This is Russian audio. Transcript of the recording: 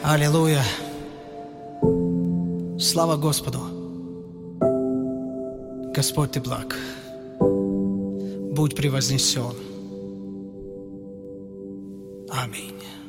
Аллилуйя! Слава Господу! Господь, Ты благ. Будь превознесен. Аминь.